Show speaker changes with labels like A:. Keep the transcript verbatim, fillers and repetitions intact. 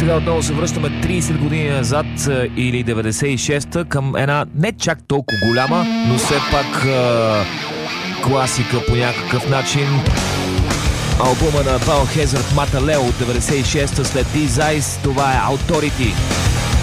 A: сега отново се връщаме трийсет години назад или деветдесет и шеста към една не чак толкова голяма, но все пак е, класика по някакъв начин. Албума на Biohazard Metal от деветдесет и шеста след These Eyes, това е Authority.